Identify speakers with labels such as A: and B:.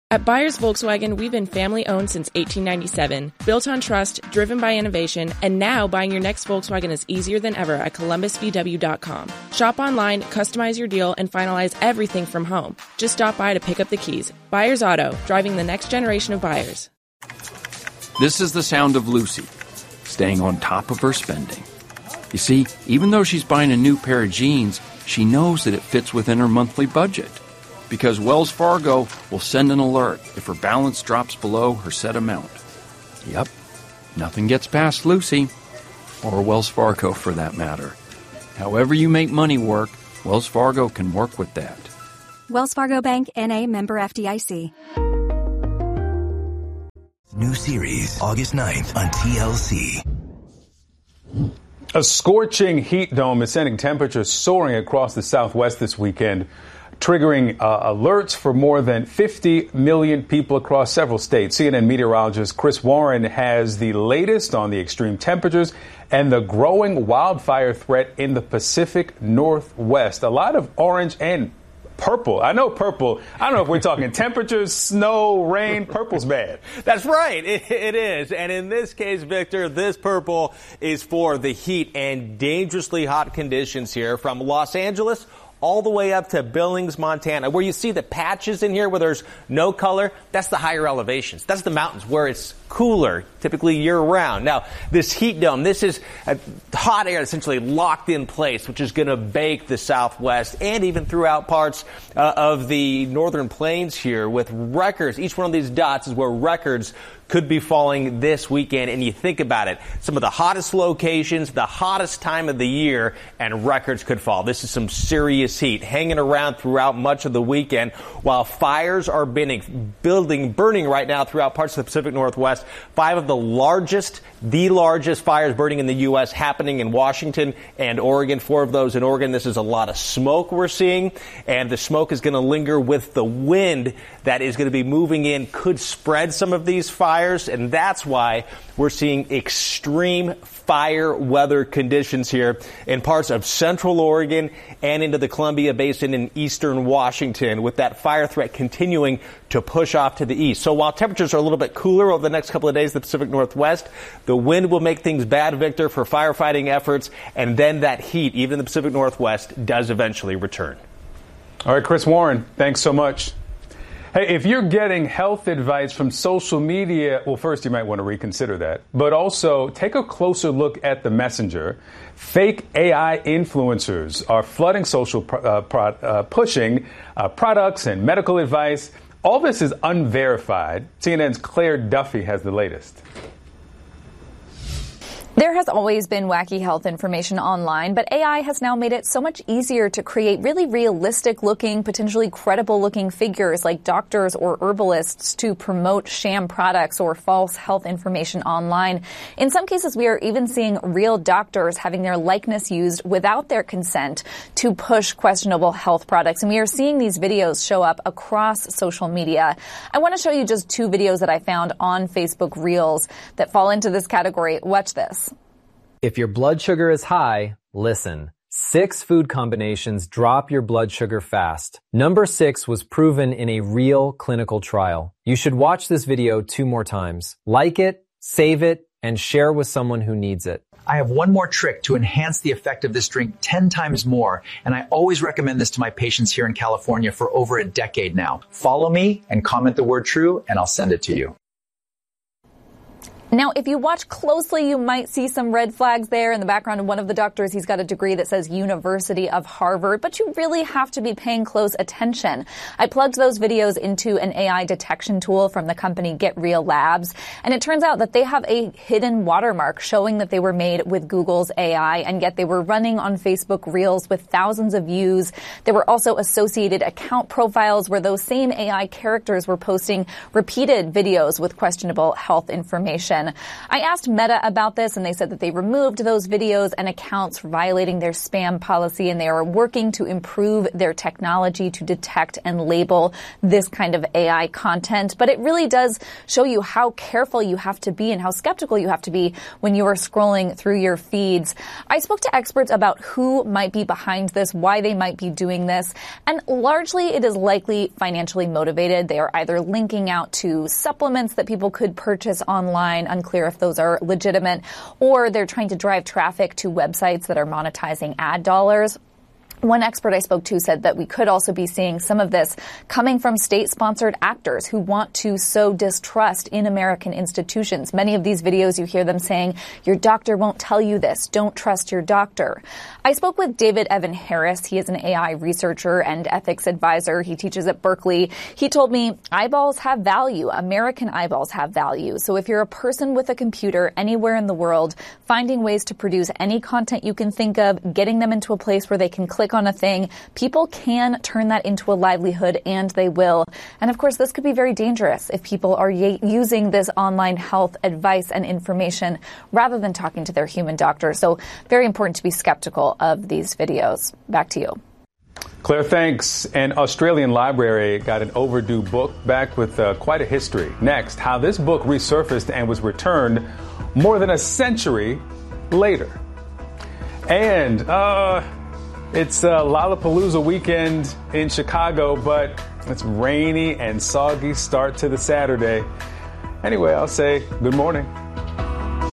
A: At Byers Volkswagen, we've been family-owned since 1897, built on trust, driven by innovation, and now buying your next Volkswagen is easier than ever at ColumbusVW.com. Shop online, customize your deal, and finalize everything from home. Just stop by to pick up the keys. Byers Auto, driving the next generation of buyers.
B: This is the sound of Lucy, staying on top of her spending. You see, even though she's buying a new pair of jeans, she knows that it fits within her monthly budget. Because Wells Fargo will send an alert if her balance drops below her set amount. Yep, nothing gets past Lucy, or Wells Fargo for that matter. However you make money work, Wells Fargo can work with that.
C: Wells Fargo Bank, N.A., member FDIC.
D: New series, August 9th on TLC.
E: A scorching heat dome is sending temperatures soaring across the Southwest this weekend, triggering alerts for more than 50 million people across several states. CNN meteorologist Chris Warren has the latest on the extreme temperatures and the growing wildfire threat in the Pacific Northwest. A lot of orange and purple. I know purple. I don't know if we're talking temperatures, snow, rain. Purple's bad.
F: That's right. It is. And in this case, Victor, this purple is for the heat and dangerously hot conditions here from Los Angeles all the way up to Billings, Montana. Where you see the patches in here where there's no color, that's the higher elevations. That's the mountains where it's cooler, typically year-round. Now, this heat dome, this is hot air essentially locked in place, which is going to bake the Southwest and even throughout parts of the northern plains here with records. Each one of these dots is where records could be falling this weekend. And you think about it, some of the hottest locations, the hottest time of the year, and records could fall. This is some serious heat hanging around throughout much of the weekend while fires are burning right now throughout parts of the Pacific Northwest. 5 of the largest fires burning in the U.S. happening in Washington and Oregon. 4 of those in Oregon. This is a lot of smoke we're seeing, and the smoke is going to linger with the wind that is going to be moving in, could spread some of these fires, and that's why we're seeing extreme fire weather conditions here in parts of central Oregon and into the Columbia Basin in eastern Washington, with that fire threat continuing to push off to the east. So while temperatures are a little bit cooler over the next couple of days in the Pacific Northwest, the wind will make things bad, Victor, for firefighting efforts, and then that heat, even in the Pacific Northwest, does eventually return.
E: All right, Chris Warren, thanks so much. Hey, if you're getting health advice from social media, well, first you might want to reconsider that, but also take a closer look at the messenger. Fake AI influencers are flooding social pushing products and medical advice. All this is unverified. CNN's Claire Duffy has the latest.
G: There has always been wacky health information online, but AI has now made it so much easier to create really realistic-looking, potentially credible-looking figures like doctors or herbalists to promote sham products or false health information online. In some cases, we are even seeing real doctors having their likeness used without their consent to push questionable health products. And we are seeing these videos show up across social media. I want to show you just 2 videos that I found on Facebook Reels that fall into this category. Watch this.
H: If your blood sugar is high, listen. 6 food combinations drop your blood sugar fast. Number 6 was proven in a real clinical trial. You should watch this video 2 more times. Like it, save it, and share with someone who needs it.
I: I have one more trick to enhance the effect of this drink 10 times more, and I always recommend this to my patients here in California for over a decade now. Follow me and comment the word true, and I'll send it to you.
G: Now, if you watch closely, you might see some red flags there in the background of one of the doctors. He's got a degree that says University of Harvard, but you really have to be paying close attention. I plugged those videos into an AI detection tool from the company Get Real Labs, and it turns out that they have a hidden watermark showing that they were made with Google's AI, and yet they were running on Facebook Reels with thousands of views. There were also associated account profiles where those same AI characters were posting repeated videos with questionable health information. information. I asked Meta about this, and they said that they removed those videos and accounts for violating their spam policy, and they are working to improve their technology to detect and label this kind of AI content. But it really does show you how careful you have to be and how skeptical you have to be when you are scrolling through your feeds. I spoke to experts about who might be behind this, why they might be doing this, and largely it is likely financially motivated. They are either linking out to supplements that people could purchase online, unclear if those are legitimate, or they're trying to drive traffic to websites that are monetizing ad dollars. One expert I spoke to said that we could also be seeing some of this coming from state-sponsored actors who want to sow distrust in American institutions. Many of these videos, you hear them saying, your doctor won't tell you this. Don't trust your doctor. I spoke with David Evan Harris. He is an AI researcher and ethics advisor. He teaches at Berkeley. He told me eyeballs have value. American eyeballs have value. So if you're a person with a computer anywhere in the world, finding ways to produce any content you can think of, getting them into a place where they can click on a thing, people can turn that into a livelihood, and they will. And of course, this could be very dangerous if people are using this online health advice and information rather than talking to their human doctor. So very important to be skeptical of these videos. Back to you.
E: Claire, thanks. An Australian library got an overdue book back with quite a history. Next, how this book resurfaced and was returned more than a century later. And, it's Lollapalooza weekend in Chicago, but it's rainy and soggy start to the Saturday. Anyway, I'll say good morning.